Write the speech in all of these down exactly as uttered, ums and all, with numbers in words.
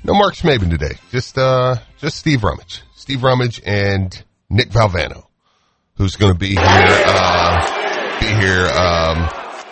no Mark Schmaben today. Just uh, just Steve Rummage. Steve Rummage and Nick Valvano, who's going to be here, uh, be here, um,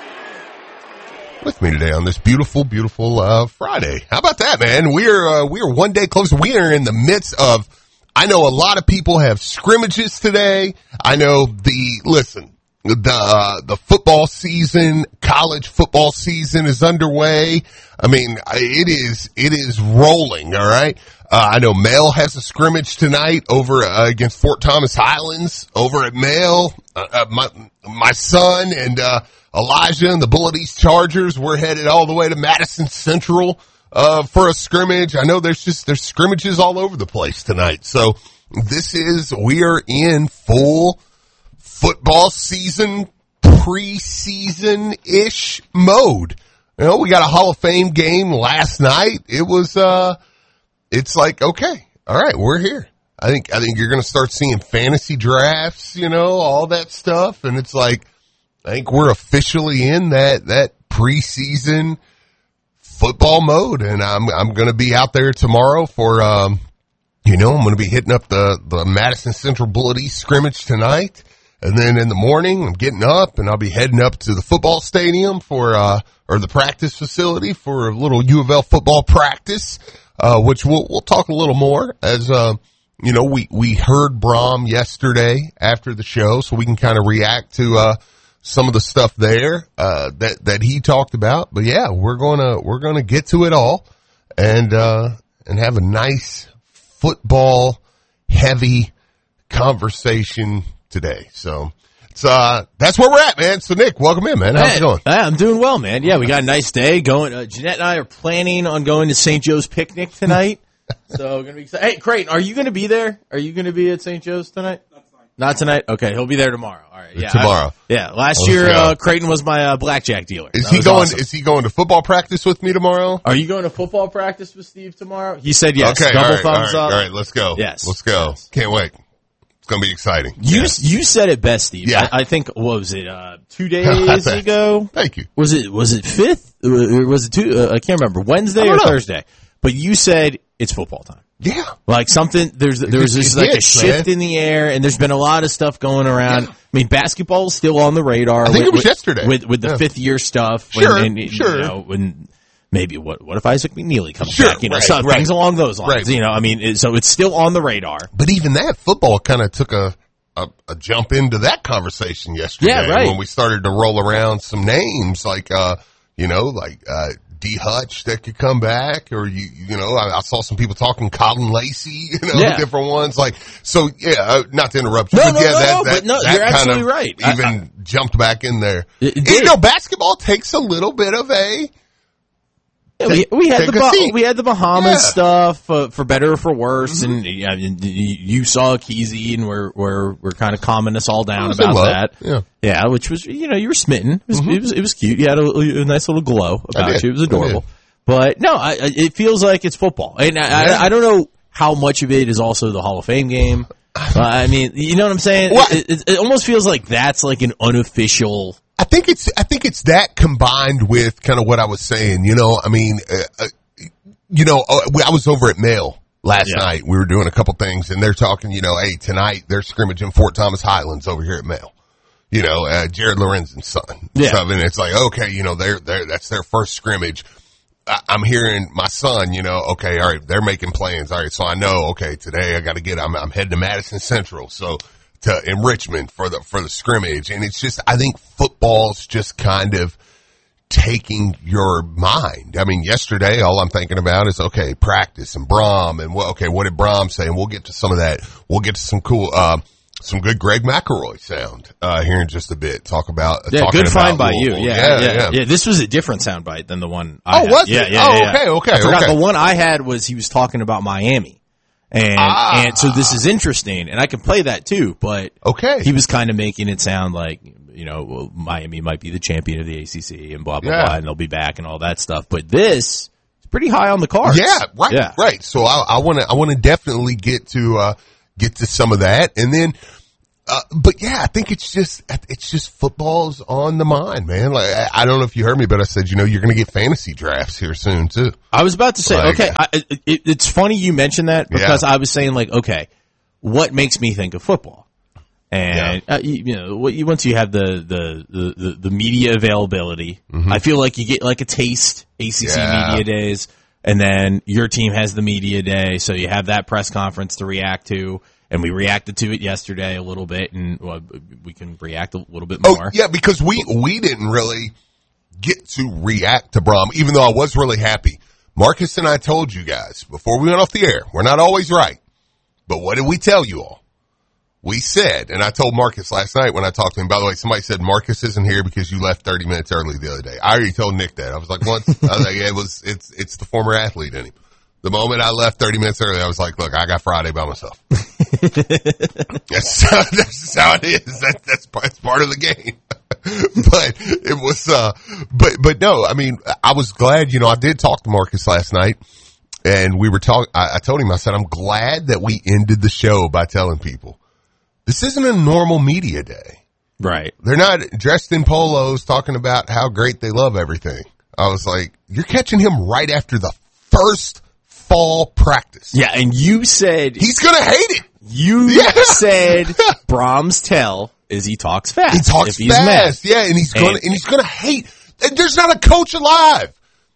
with me today on this beautiful, beautiful, uh, Friday. How about that, man? We're, uh, we are one day closer. We are in the midst of, I know a lot of people have scrimmages today. I know the, listen, the, uh, the football season, college football season is underway. I mean, it is, it is rolling, all right? Uh, I know Mel has a scrimmage tonight over, uh, against Fort Thomas Highlands over at Mel. Uh, uh, my, my son and, uh, Elijah and the Bullet East Chargers, we're headed all the way to Madison Central, uh, for a scrimmage. I know there's just, there's scrimmages all over the place tonight. So this is, we are in full football season, preseason-ish mode. You know, we got a Hall of Fame game last night. It was, uh, it's like, okay, all right, we're here. I think, I think you're going to start seeing fantasy drafts, you know, all that stuff. And it's like, I think we're officially in that, that preseason football mode. And I'm, I'm going to be out there tomorrow for, um, you know, I'm going to be hitting up the, the Madison Central Bullet East scrimmage tonight. And then in the morning, I'm getting up and I'll be heading up to the football stadium for, uh, or the practice facility for a little U of L football practice, uh, which we'll, we'll talk a little more as, uh, you know, we, we heard Brom yesterday after the show, so we can kind of react to, uh, some of the stuff there, uh, that, that he talked about. But yeah, we're gonna, we're gonna get to it all and, uh, and have a nice football heavy conversation today. So it's, uh, that's where we're at, man. So Nick, welcome in, man. How's hey, it going? I'm doing well, man. Yeah, we got a nice day going. Uh, Jeanette and I are planning on going to Saint Joe's picnic tonight. So gonna be excited. Hey, Creighton, are you going to be there? Are you going to be at Saint Joe's tonight? Not tonight. Not tonight? Okay, he'll be there tomorrow. All right. Yeah. Tomorrow. I, yeah. Last Let's year, go. uh, Creighton was my uh, blackjack dealer. Is That he was going, awesome. is he going to football practice with me tomorrow? Are you going to football practice with Steve tomorrow? He said yes. Okay. Double all right, thumbs all right, up. All right. Let's go. Yes. Let's go. Yes. Can't wait. It's going to be exciting. You yeah. you said it best, Steve. Yeah. I, I think what was it? Uh, two days ago. Thank you. Was it was it fifth? Or was it two? Uh, I can't remember. Wednesday I or don't know. Thursday? But you said it's football time. Yeah. Like something. There's there was just- just it like a hits, shift man. in the air, and there's been a lot of stuff going around. Yeah. I mean, basketball is still on the radar. I think with, it was with, yesterday. with with the Yeah. fifth year stuff. Sure, and, and, sure. You know, when maybe what what if Isaac McNeely comes Sure, back? You know, right, so right. things along those lines. Right. You know, I mean, it, so it's still on the radar. But even that, football kind of took a, a, a jump into that conversation yesterday. Yeah, right. When we started to roll around some names like, uh, you know, like, uh, D Hutch that could come back, or you, you know, I, I saw some people talking Colin Lacey, you know, Yeah. different ones. Like, so yeah, uh, not to interrupt you, No, but no, yeah, no, that, no, that, but no, that you're kind absolutely of right. I- even I- jumped back in there. It- it you did. know, basketball takes a little bit of a, Yeah, we, we had take the a bah- seat. we had the Bahamas Yeah. stuff uh, for better or for worse, Mm-hmm. and yeah, you, you saw Kesey, and we're we're we're kind of calming us all down I was in about love. that. Yeah. yeah, which was you know you were smitten. It was it was, it was cute. You had a, a nice little glow I about did. you. It was I adorable. did. But no, I, I- it feels like it's football, and I, Yeah. I, I don't know how much of it is also the Hall of Fame game. Uh, I mean, you know what I'm saying? Well, It, it, it almost feels like that's like an unofficial. I think it's I think it's that combined with kind of what I was saying. You know, I mean, uh, uh, you know, uh, we- I was over at Mail last Yeah. night. We were doing a couple things, and they're talking. You know, hey, tonight they're scrimmaging Fort Thomas Highlands over here at Mail. You know, uh, Jared Lorenzen's son. Yeah. So, and it's like, okay, you know, they're they're that's their first scrimmage. I, I'm hearing my son, you know, okay, all right, they're making plans. All right, so I know, okay, today I got to get. I'm I'm heading to Madison Central, so to in Richmond for the for the scrimmage, and it's just I think football's just kind of taking your mind. I mean, yesterday, all I'm thinking about is, okay, practice and Brom and well, okay, what did Brom say? And we'll get to some of that. We'll get to some cool, uh, some good Greg McElroy sound, uh, here in just a bit. Talk about, Yeah, talking good find about by you. Louisville. Yeah, yeah, yeah, yeah, yeah. This was a different soundbite than the one I Oh, had. was yeah, it? Yeah, Oh, yeah, okay, yeah. okay, I forgot okay. the one I had was he was talking about Miami. And, Ah. and so this is interesting, and I can play that too, but Okay. he was kind of making it sound like, you know, well, Miami might be the champion of the A C C and blah, blah, Yeah. blah, and they'll be back and all that stuff. But this is pretty high on the cards. Yeah, right, Yeah. right. So I, I want to, I want to definitely get to, uh, get to some of that. And then Uh, but yeah, I think it's just, it's just football's on the mind, man. Like, I, I don't know if you heard me, but I said, you know, you're going to get fantasy drafts here soon too. I was about to say, like, okay, I, it, it's funny you mentioned that because yeah. I was saying like, okay, what makes me think of football? And, yeah. uh, you, you know, once you have the, the, the, the media availability, mm-hmm. I feel like you get like a taste, A C C yeah. media days, and then your team has the media day. So you have that press conference to react to. And we reacted to it yesterday a little bit, and well, we can react a little bit more. Oh, yeah, because we, we didn't really get to react to Brohm, even though I was really happy. Marcus and I told you guys before we went off the air, we're not always right. But what did we tell you all? We said, and I told Marcus last night when I talked to him, by the way, somebody said Marcus isn't here because you left thirty minutes early the other day. I already told Nick that. I was like, once, I was like, yeah, it was, it's, it's the former athlete in him. The moment I left thirty minutes early, I was like, look, I got Friday by myself. that's, that's how it is. That, that's, that's part of the game. But it was, uh, but, but no, I mean, I was glad, you know, I did talk to Marcus last night and we were talking, I, I told him, I said, I'm glad that we ended the show by telling people this isn't a normal media day. Right. They're not dressed in polos talking about how great they love everything. I was like, you're catching him right after the first fall practice. Yeah, and you said he's gonna hate it. You yeah. said Brohm's tell is he talks fast. He talks if fast, he's yeah, and he's gonna and, and he's gonna hate. There's not a coach alive.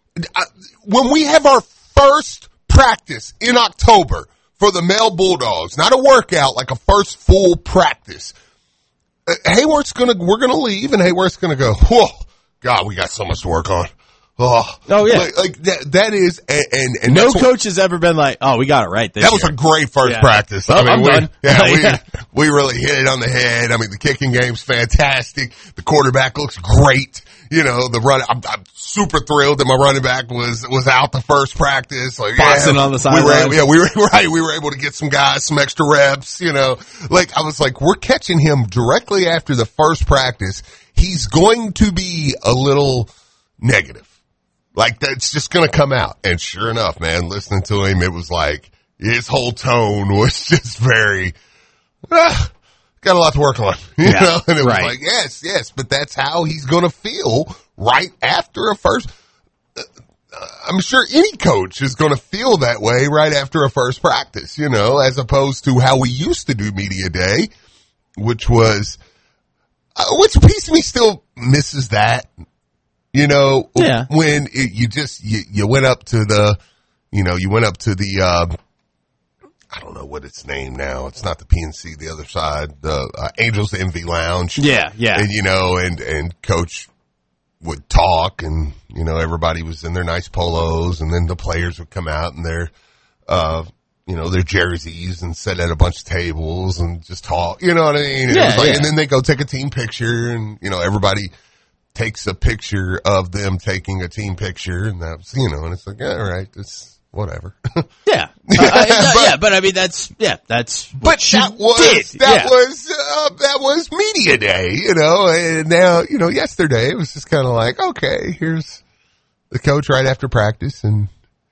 When we have our first practice in October for the male Bulldogs, not a workout, like a first full practice, Hayworth's gonna we're gonna leave, and Hayworth's gonna go, whoa, God, we got so much to work on. Oh, oh yeah, like, like that. That is, and and, and no coach has ever been like, "Oh, we got it right." This that was year. a great first yeah. practice. Well, I mean, I'm we, done. yeah, we yeah. we really hit it on the head. I mean, the kicking game's fantastic. The quarterback looks great. You know, the run. I'm, I'm super thrilled that my running back was was out the first practice. Like, boxing yeah, on the sideline. We were, yeah, we were right. We were able to get some guys some extra reps. You know, like I was like, we're catching him directly after the first practice. He's going to be a little negative. Like, that's just going to come out. And sure enough, man, listening to him, it was like his whole tone was just very, ah, got a lot to work on. You yeah, know? And it right. was like, yes, yes, but that's how he's going to feel right after a first. Uh, I'm sure any coach is going to feel that way right after a first practice, you know, as opposed to how we used to do media day, which was, uh, which piece of me still misses that. You know, yeah. when it, you just, you, you went up to the, you know, you went up to the, uh, I don't know what it's named now. It's not the P N C, the other side, the uh, Angels Envy Lounge. Yeah, yeah. And, you know, and, and coach would talk and, you know, everybody was in their nice polos and then the players would come out in their, uh, you know, their jerseys and sit at a bunch of tables and just talk, you know what I mean? And, yeah, it was like, yeah. and then they go take a team picture and, you know, everybody takes a picture of them taking a team picture, and that's, you know, and it's like, yeah, all right, it's whatever. Yeah. Uh, uh, but, yeah, but I mean, that's, yeah, that's what But you that was, did. that yeah. was, uh, that was media day, you know, and now, you know, yesterday it was just kind of like, okay, here's the coach right after practice, and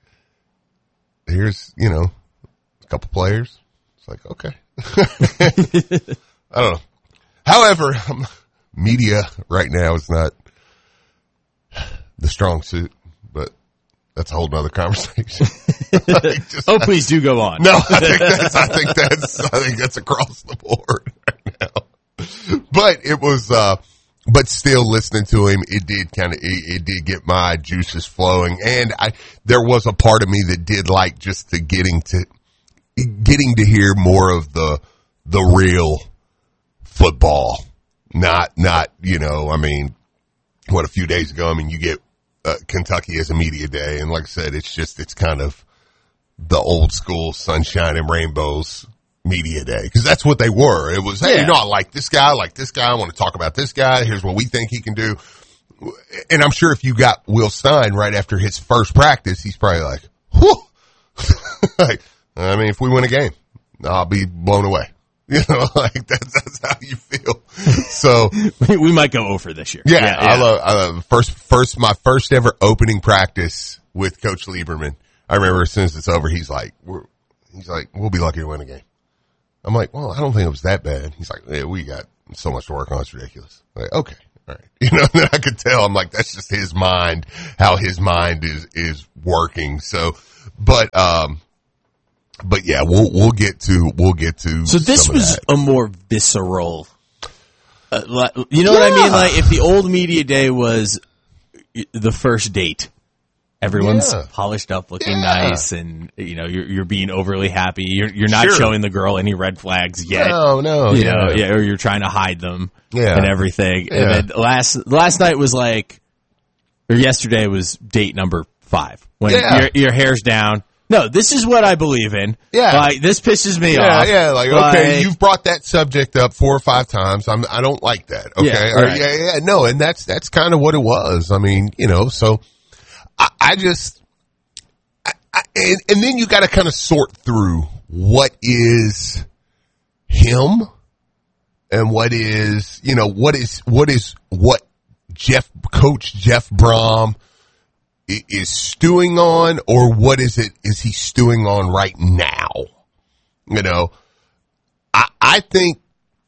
here's, you know, a couple players. It's like, okay. I don't know. However, um, media right now is not the strong suit, but that's a whole nother conversation. Just, oh, please do go on. No, I think that's, I think that's, I think that's across the board right now. But it was, uh, but still listening to him, it did kind of, it, it did get my juices flowing. And I, there was a part of me that did like just the getting to, getting to hear more of the, the real football. Not, not, you know, I mean, what, a few days ago, I mean, you get uh, Kentucky as a media day, and like I said, it's just, it's kind of the old school sunshine and rainbows media day, because that's what they were. It was, hey, yeah. you know, I like this guy, I like this guy, I want to talk about this guy, here's what we think he can do. And I'm sure if you got Will Stein right after his first practice, he's probably like, whew. Like, I mean, if we win a game, I'll be blown away. You know, like that's, that's how you feel. So we might go over this year. Yeah, yeah, I yeah. love, I love first, first, my first ever opening practice with Coach Lieberman. I remember as soon as it's over, he's like, we're, he's like, we'll be lucky to win a game. I'm like, well, I don't think it was that bad. He's like, yeah, we got so much to work on. It's ridiculous. I'm like, okay. All right. You know, and I could tell. I'm like, that's just his mind, how his mind is, is working. So, but, um, but yeah, we'll, we'll get to, we'll get to. So this some of was that. a more visceral, uh, like, you know Yeah. what I mean? Like if the old media day was the first date, everyone's Yeah. polished up, looking Yeah. nice, and you know you're you're being overly happy. You're you're not Sure. showing the girl any red flags yet. No, no, you yeah. know, yeah, or you're trying to hide them, Yeah. and everything. Yeah. And then last last night was like, or yesterday was date number five when Yeah. your your hair's down. No, this is what I believe in. Yeah. like this pisses me Yeah, off. yeah, like, okay, Like- you've brought that subject up four or five times. I'm, I don't like that. Okay. Yeah, Or, right. yeah, yeah, no, and that's, that's kind of what it was. I mean, you know, so I, I just, I, I, and, and then you got to kind of sort through what is him and what is, you know, what is, what is what Jeff, Coach Jeff Brom i- is stewing on, or what is it, is he stewing on right now? You know, I, I think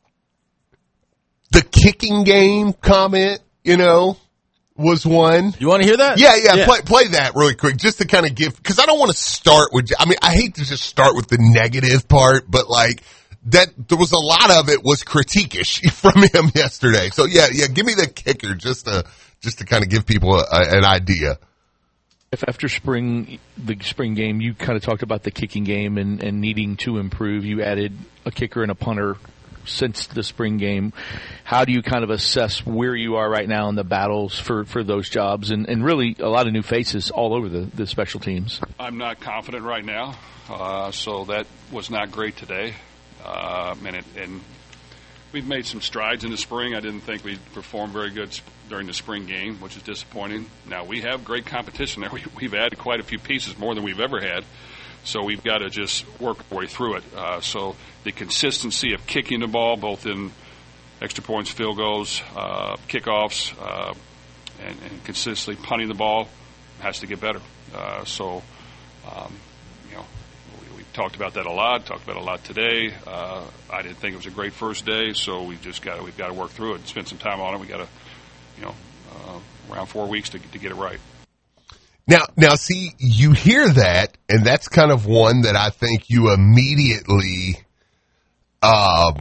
the kicking game comment, you know, was one. You want to hear that? Yeah, yeah, play play that really quick, just to kind of give, because I don't want to start with, I mean, I hate to just start with the negative part, but like, that, there was a lot of it was critique-ish from him yesterday. So yeah, yeah, give me the kicker, just to, just to kind of give people a, a, an idea. If after spring, the spring game, you kind of talked about the kicking game and, and needing to improve. You added a kicker and a punter since the spring game. How do you kind of assess where you are right now in the battles for, for those jobs, and, and really a lot of new faces all over the, the special teams? I'm not confident right now, uh, so that was not great today. Uh, and, it, and we've made some strides in the spring. I didn't think we performed very good sp- during the spring game, which is disappointing. Now, we have great competition there. We, we've added quite a few pieces, more than we've ever had. So we've got to just work our way through it. Uh, so the consistency of kicking the ball, both in extra points, field goals, uh, kickoffs, uh, and, and consistently punting the ball has to get better. Uh, so, um, you know, we, we talked about that a lot. Talked about it a lot today. Uh, I didn't think it was a great first day, so we just got we've got to work through it and spend some time on it. We got to, you know, uh, around four weeks to to get it right. Now, now, see, you hear that, and that's kind of one that I think you immediately, uh,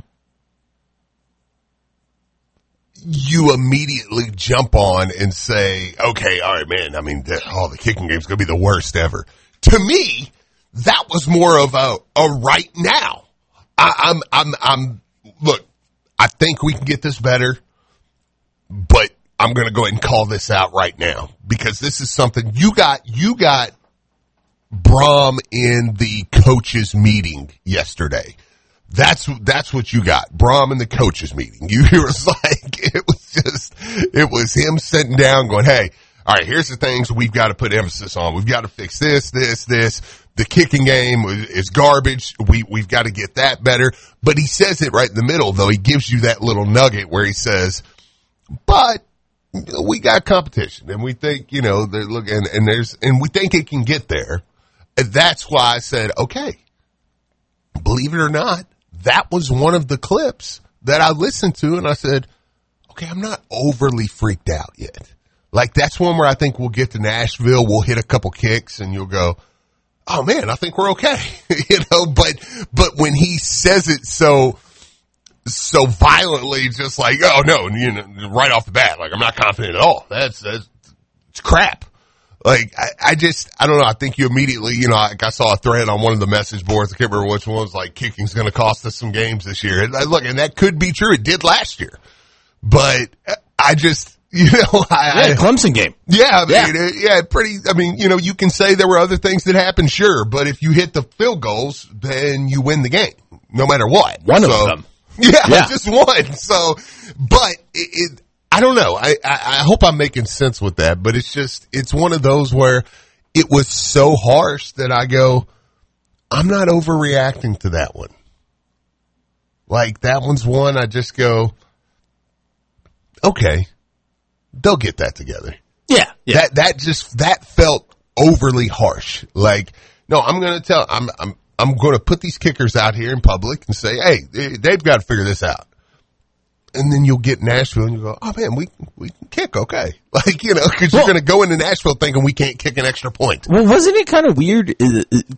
you immediately jump on and say, okay, all right, man, I mean, the, oh, the kicking game's going to be the worst ever. To me, that was more of a, a right now. I, I'm, I'm, I'm, look, I think we can get this better, but I'm going to go ahead and call this out right now, because this is something you got, you got Brom in the coaches meeting yesterday. That's, that's what you got. Brom in the coaches meeting. You, it was like, it was just, it was him sitting down going, hey, all right, here's the things we've got to put emphasis on. We've got to fix this, this, this. The kicking game is garbage. We, we've got to get that better. But he says it right in the middle, though. He gives you that little nugget where he says, but we got competition, and we think, you know, they're looking, and, and there's, and we think it can get there. And that's why I said, okay, believe it or not, that was one of the clips that I listened to, and I said, okay, I'm not overly freaked out yet. Like, that's one where I think we'll get to Nashville, we'll hit a couple kicks, and you'll go, oh man, I think we're okay. You know, but, but when he says it so, so violently, just like, oh no, you know, right off the bat, like, I'm not confident at all. That's, that's, it's crap. Like, I, I just, I don't know. I think you immediately, you know, like I saw a thread on one of the message boards. I can't remember which one was like, kicking's going to cost us some games this year. And I, look, and that could be true. It did last year, but I just, you know, I, Yeah, I Clemson game. yeah, I mean, Yeah. it- yeah, pretty, I mean, you know, you can say there were other things that happened, sure, but if you hit the field goals, then you win the game, no matter what. One So, of them. Yeah, Yeah. just one. So, but it, it I don't know. I, I, I hope I'm making sense with that, but it's just, it's one of those where it was so harsh that I go, I'm not overreacting to that one. Like, that one's one I just go, okay, they'll get that together. Yeah. Yeah. That, that just, that felt overly harsh. Like, no, I'm going to tell, I'm, I'm, I'm going to put these kickers out here in public and say, hey, they've got to figure this out. And then you'll get Nashville and you go, oh man, we we can kick, okay. Like, you know, because well, you're going to go into Nashville thinking we can't kick an extra point. Well, wasn't it kind of weird?